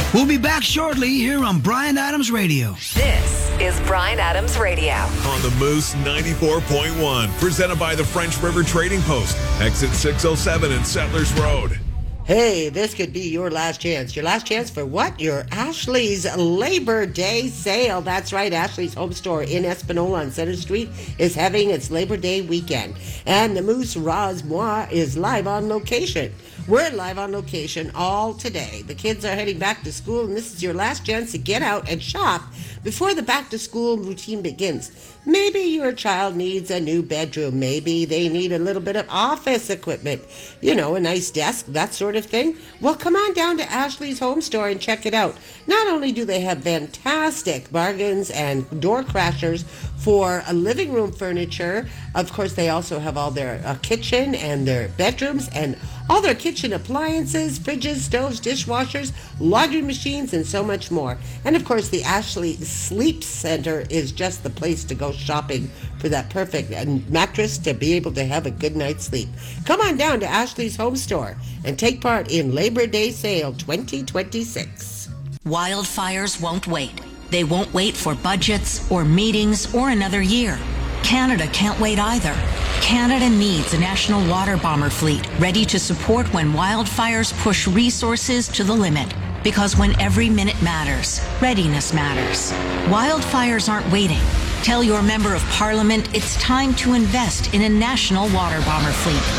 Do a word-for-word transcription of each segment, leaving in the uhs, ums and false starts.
We'll be back shortly here on Bryan Adams Radio. This is Bryan Adams Radio. On the Moose ninety-four point one, presented by the French River Trading Post, exit six oh seven and Settlers Road. Hey, this could be your last chance. Your last chance for what? Your Ashley's Labor Day sale. That's right. Ashley's Home Store in Espanola on Center Street is having its Labor Day weekend. And the Moose Raz Moi is live on location. We're live on location all today. The kids are heading back to school, and this is your last chance to get out and shop before the back-to-school routine begins. Maybe your child needs a new bedroom. Maybe they need a little bit of office equipment. You know, a nice desk, that sort of thing. Well, come on down to Ashley's Home Store and check it out. Not only do they have fantastic bargains and door crashers for a living room furniture, of course, they also have all their uh, kitchen and their bedrooms and all their kitchen appliances, fridges, stoves, dishwashers, laundry machines, and so much more. And of course, the Ashley Sleep Center is just the place to go shopping for that perfect mattress to be able to have a good night's sleep. Come on down to Ashley's Home Store and take part in Labor Day Sale twenty twenty-six. Wildfires won't wait. They won't wait for budgets or meetings or another year. Canada can't wait either. Canada needs a national water bomber fleet ready to support when wildfires push resources to the limit. Because when every minute matters, readiness matters. Wildfires aren't waiting. Tell your member of parliament it's time to invest in a national water bomber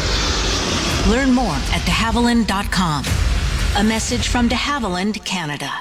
fleet. Learn more at de havilland dot com. A message from de Havilland, Canada.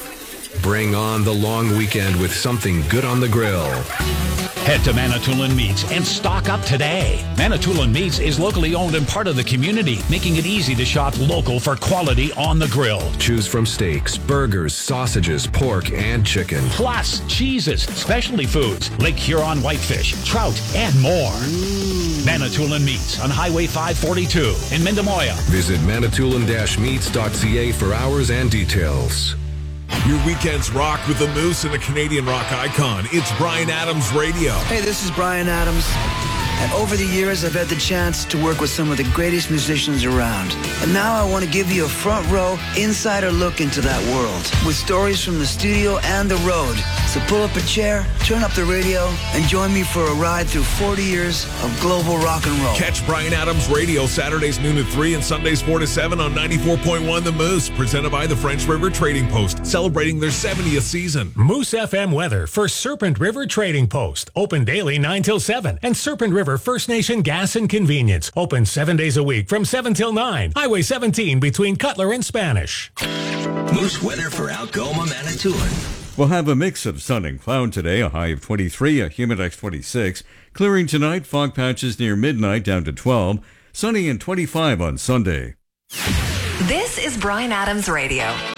Bring on the long weekend with something good on the grill. Head to Manitoulin Meats and stock up today. Manitoulin Meats is locally owned and part of the community, making it easy to shop local for quality on the grill. Choose from steaks, burgers, sausages, pork, and chicken. Plus, cheeses, specialty foods, Lake Huron whitefish, trout, and more. Mm. Manitoulin Meats on Highway five forty-two in Mindemoya. Visit manitoulin dash meats dot c a for hours and details. Your weekends rock with the Moose and a Canadian rock icon. It's Bryan Adams Radio. Hey, this is Bryan Adams. And over the years, I've had the chance to work with some of the greatest musicians around. And now I want to give you a front row, insider look into that world with stories from the studio and the road. So pull up a chair, turn up the radio, and join me for a ride through forty years of global rock and roll. Catch Bryan Adams Radio Saturdays noon to three and Sundays four to seven on ninety-four point one The Moose, presented by the French River Trading Post, celebrating their seventieth season. Moose F M weather for Serpent River Trading Post. Open daily nine till seven. And Serpent River First Nation Gas and Convenience. Open seven days a week from seven till nine. Highway seventeen between Cutler and Spanish. Moose weather for Algoma, Manitoulin. We'll have a mix of sun and cloud today, a high of twenty-three, a humidex twenty-six. Clearing tonight, fog patches near midnight down to twelve. Sunny and twenty-five on Sunday. This is Bryan Adams Radio.